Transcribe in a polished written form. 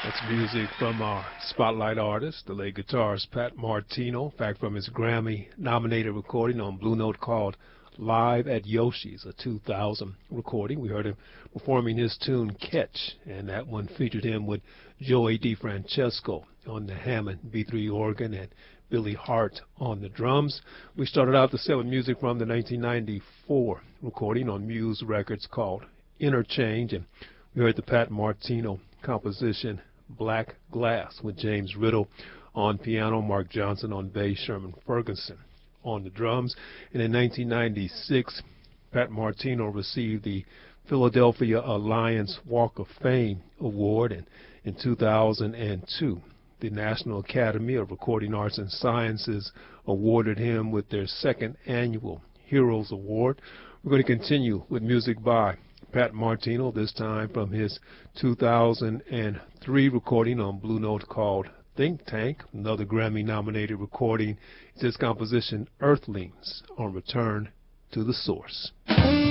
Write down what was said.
That's music from our spotlight artist, the late guitarist Pat Martino, in fact from his Grammy-nominated recording on Blue Note called Live at Yoshi's, a 2000 recording. We heard him performing his tune Catch, and that one featured him with Joey DeFrancesco on the Hammond B3 organ and Billy Hart on the drums. We started out the set with music from the 1994 recording on Muse Records called Interchange, and we heard the Pat Martino composition Black Glass with James Riddle on piano, Mark Johnson on bass, Sherman Ferguson on the drums. And in 1996, Pat Martino received the Philadelphia Alliance Walk of Fame Award, and in 2002, the National Academy of Recording Arts and Sciences awarded him with their second annual Heroes Award. We're going to continue with music by Pat Martino, this time from his 2003 recording on Blue Note called Think Tank, another Grammy-nominated recording. It's his composition Earthlings on Return to the Source.